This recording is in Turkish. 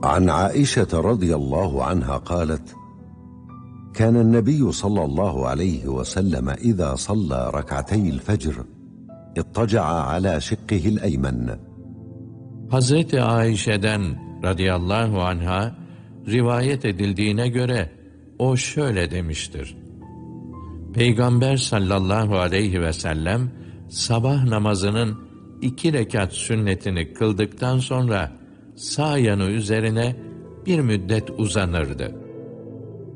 عن عائشة رضي الله عنها قالت: كان النبي صلى الله عليه وسلم إذا صلى ركعتي الفجر اضطجع على شقه الأيمن. Hazreti Ayşe'den radıyallahu anha rivayet edildiğine göre o şöyle demiştir: Peygamber sallallahu aleyhi ve sellem sabah namazının 2 rekat sünnetini kıldıktan sonra sağ yanı üzerine bir müddet uzanırdı.